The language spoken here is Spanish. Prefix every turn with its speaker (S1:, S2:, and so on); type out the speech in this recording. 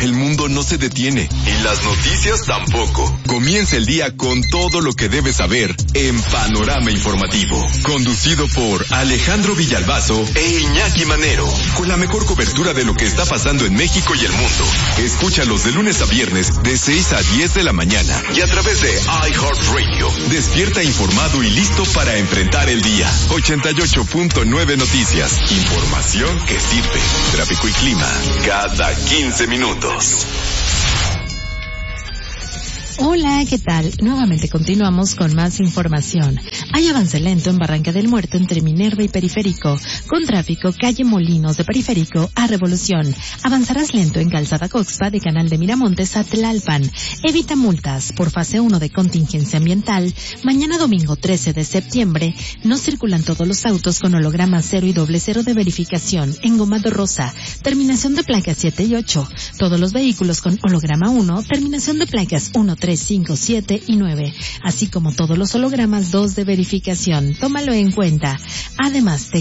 S1: el mundo no se detiene y las noticias tampoco. Comienza el día con todo lo que debes saber en Panorama Informativo. Conducido por Alejandro Villalbazo e Iñaki Manero. Con la mejor cobertura de lo que está pasando en México y el mundo. Escúchalos de lunes a viernes de 6 a 10 de la mañana y a través de iHeartRadio. Despierta informado y listo para enfrentar el día. 88.9 Noticias. Información que sirve. Tráfico y clima cada 15 minutos.
S2: Hola, ¿qué tal? Nuevamente continuamos con más información. Hay avance lento en Barranca del Muerto entre Minerva y Periférico, con tráfico calle Molinos de Periférico a Revolución. Avanzarás lento en Calzada Coxpa de Canal de Miramontes a Tlalpan. Evita multas por fase 1 de contingencia ambiental. Mañana domingo 13 de septiembre no circulan todos los autos con holograma 0 y 00 de verificación en Gomado Rosa, terminación de placas 7 y 8. Todos los vehículos con holograma 1, terminación de placas 1, 3, 5, 7 y 9, así como todos los hologramas 2 de verificación. Tómalo en cuenta. Además, te